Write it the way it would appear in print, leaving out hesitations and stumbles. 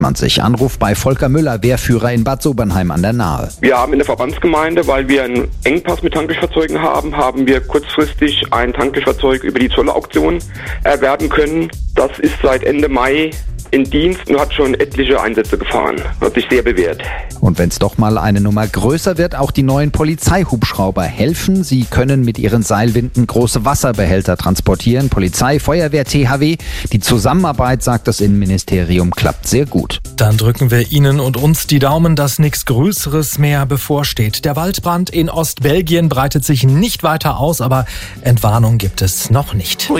man sich. Anruf bei Volker Müller, Wehrführer in Bad Sobernheim an der Nahe. Wir haben in der Verbandsgemeinde, weil wir einen Engpass mit Tankdurchfahrzeugen haben wir kurzfristig ein Tankdurchfahrzeug über die Zollauktion erwerben können. Das ist seit Ende Mai in Dienst und hat schon etliche Einsätze gefahren. Hat sich sehr bewährt. Und wenn es doch mal eine Nummer größer wird, auch die neuen Polizeihubschrauber helfen. Sie können mit ihren Seilwinden große Wasserbehälter transportieren. Polizei, Feuerwehr, THW. Die Zusammenarbeit, sagt das Innenministerium, klappt sehr gut. Dann drücken wir Ihnen und uns die Daumen, dass nichts Größeres mehr bevorsteht. Der Waldbrand in Ostbelgien breitet sich nicht weiter aus, aber Entwarnung gibt es noch nicht.